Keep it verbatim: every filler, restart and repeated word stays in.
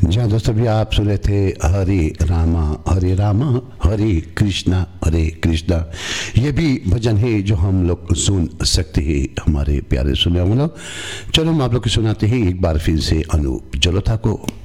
जी हाँ दोस्तों, भी आप सुन रहे थे हरे रामा हरे रामा हरे कृष्णा हरे कृष्णा। ये भी भजन है जो हम लोग सुन सकते हैं हमारे प्यारे सुने हम लोग। चलो हम आप लोग को सुनाते हैं एक बार फिर से अनूप जलोथा को।